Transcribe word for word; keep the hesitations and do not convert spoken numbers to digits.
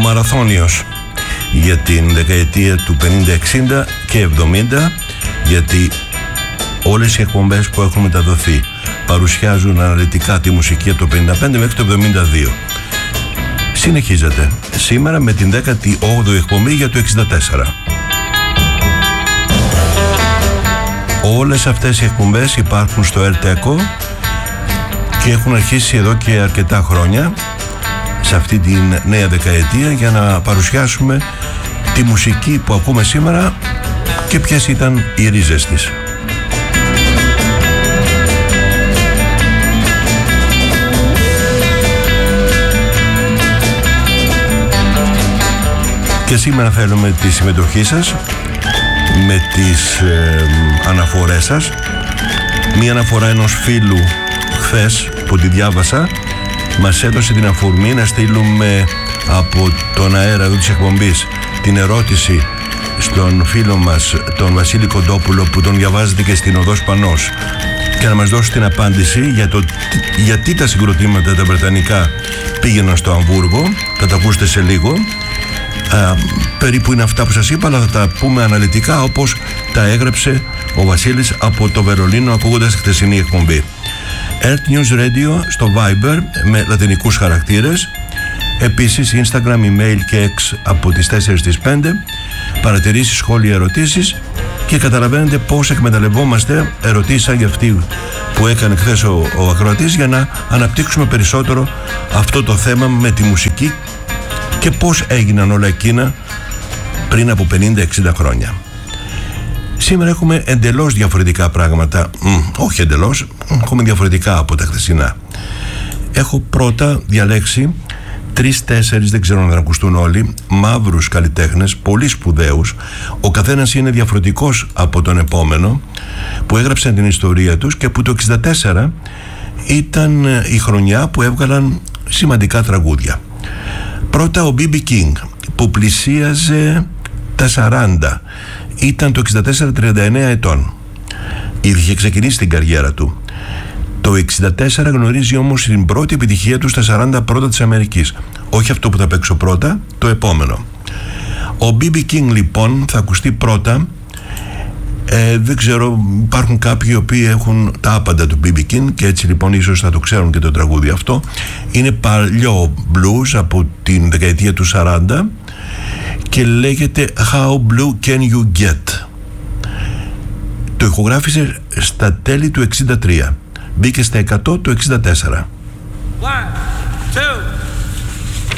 μαραθώνιος για την δεκαετία του πενήντα, εξήντα και εβδομήντα, γιατί όλες οι εκπομπές που έχουν μεταδοθεί παρουσιάζουν αναλυτικά τη μουσική από το πενήντα πέντε μέχρι το εβδομήντα δύο. Συνεχίζεται σήμερα με την δέκατη όγδοη εκπομπή για το εξήντα τέσσερα. Όλες αυτές οι εκπομπές υπάρχουν στο Ερτέκο και έχουν αρχίσει εδώ και αρκετά χρόνια σε αυτή τη νέα δεκαετία για να παρουσιάσουμε τη μουσική που ακούμε σήμερα και ποιες ήταν οι ρίζες της. Και σήμερα θέλουμε τη συμμετοχή σας με τις ε, αναφορές σας. Μία αναφορά ενός φίλου χθες που τη διάβασα μας έδωσε την αφορμή να στείλουμε από τον αέρα εδώ της εκπομπής την ερώτηση στον φίλο μας τον Βασίλη Κοντόπουλο, που τον διαβάζετε και στην Οδός Πανός, και να μας δώσει την απάντηση για το γιατί τα συγκροτήματα τα βρετανικά πήγαιναν στο Αμβούργο. Θα τα ακούσετε σε λίγο. Α, περίπου είναι αυτά που σας είπα, αλλά θα τα πούμε αναλυτικά όπως τα έγραψε ο Βασίλης από το Βερολίνο ακούγοντας χθεσινή εκπομπή. Earth News Radio στο Viber με λατινικούς χαρακτήρες. Επίσης Instagram, email και X από τις τέσσερις στις πέντε. Παρατηρήσεις, σχόλια, ερωτήσεις. Και καταλαβαίνετε πώς εκμεταλλευόμαστε ερωτήσεις σαν για αυτή που έκανε χθες ο, ο ακροατής, για να αναπτύξουμε περισσότερο αυτό το θέμα με τη μουσική και πώς έγιναν όλα εκείνα πριν από πενήντα εξήντα χρόνια. Σήμερα έχουμε εντελώς διαφορετικά πράγματα. Μ, όχι εντελώς, έχουμε διαφορετικά από τα χθεσινά. Έχω πρώτα διαλέξει τρεις-τέσσερις, δεν ξέρω αν θα ακουστούν όλοι, μαύρους καλλιτέχνες, πολύ σπουδαίους. Ο καθένας είναι διαφορετικός από τον επόμενο, που έγραψαν την ιστορία τους και που το εξήντα τέσσερα ήταν η χρονιά που έβγαλαν σημαντικά τραγούδια. Πρώτα ο μπι μπι King, που πλησίαζε τα σαράντα. Ήταν το εξήντα τέσσερα τριάντα εννέα ετών. Ήδη είχε ξεκινήσει την καριέρα του. Το εξήντα τέσσερα γνωρίζει όμως την πρώτη επιτυχία του στα σαράντα πρώτα της Αμερικής. Όχι αυτό που θα παίξω πρώτα, το επόμενο. Ο μπι μπι King λοιπόν θα ακουστεί πρώτα. Ε, δεν ξέρω, υπάρχουν κάποιοι οι οποίοι έχουν τα άπαντα του μπι μπι King και έτσι λοιπόν ίσως θα το ξέρουν και το τραγούδι αυτό. Είναι παλιό blues από την δεκαετία του σαράντα και λέγεται How Blue Can You Get. Το ηχογράφησε στα τέλη του εξήντα τρία. Μπήκε στα εκατό το εξήντα τέσσερα. One.